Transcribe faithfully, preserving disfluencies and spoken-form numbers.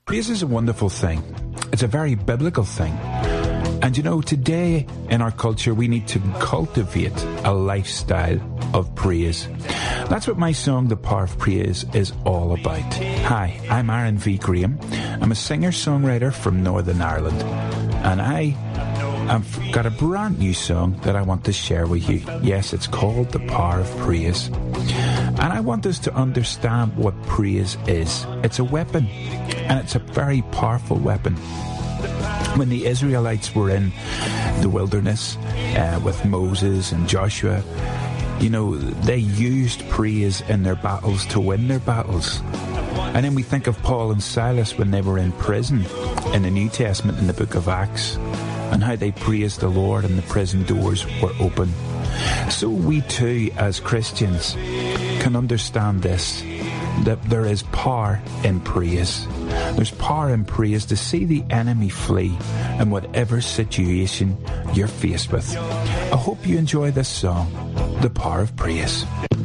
Praise is a wonderful thing. It's a very biblical thing. And you know, today in our culture, we need to cultivate a lifestyle of praise. That's what my song, The Power of Praise, is all about. Hi, I'm Aaron V. Graham. I'm a singer-songwriter from Northern Ireland. And I have got a brand new song that I want to share with you. Yes, it's called The Power of Praise. And I want us to understand what praise is. It's a weapon, and it's a very powerful weapon. When the Israelites were in the wilderness uh, with Moses and Joshua, you know, they used praise in their battles to win their battles. And then we think of Paul and Silas when they were in prison in the New Testament in the book of Acts, and how they praised the Lord and the prison doors were open. So we too, as Christians, can understand this, that there is power in praise. There's power in praise to see the enemy flee in whatever situation you're faced with. I hope you enjoy this song, The Power of Praise.